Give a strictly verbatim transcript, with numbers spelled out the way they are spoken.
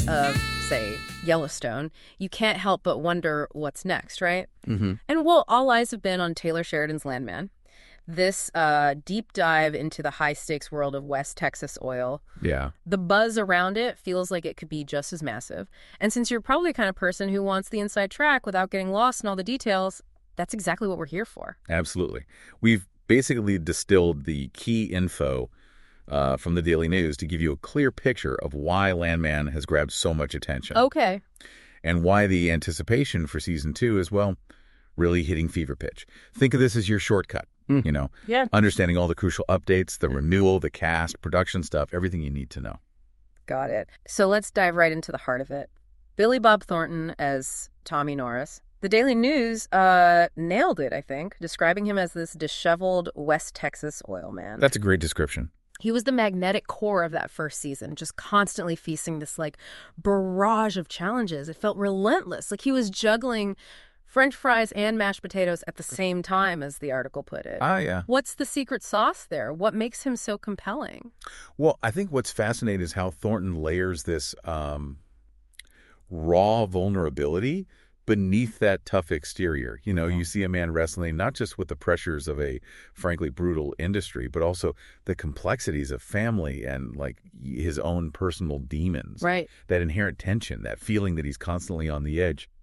of, say, Yellowstone, you can't help but wonder what's next, right? Mm-hmm. And, well, all eyes have been on Taylor Sheridan's Landman. This uh, deep dive into the high-stakes world of West Texas oil. Yeah. The buzz around it feels like it could be just as massive. And since you're probably the kind of person who wants the inside track without getting lost in all the details, that's exactly what we're here for. Absolutely. We've basically distilled the key info uh, from the Daily News to give you a clear picture of why Landman has grabbed so much attention. Okay. And why the anticipation for season two is, well, really hitting fever pitch. Think of this as your shortcut. Mm. You know, yeah. Understanding all the crucial updates, the renewal, the cast, production stuff, everything you need to know. Got it. So let's dive right into the heart of it. Billy Bob Thornton as Tommy Norris. The Daily News uh, nailed it, I think, describing him as this disheveled West Texas oil man. That's a great description. He was the magnetic core of that first season, just constantly facing this, like, barrage of challenges. It felt relentless, like he was juggling French fries and mashed potatoes at the same time, as the article put it. Ah, yeah. What's the secret sauce there? What makes him so compelling? Well, I think what's fascinating is how Thornton layers this um, raw vulnerability beneath that tough exterior. You know, you see a man wrestling not just with the pressures of a frankly brutal industry, but also the complexities of family and like his own personal demons. Right. That inherent tension, that feeling that he's constantly on the edge.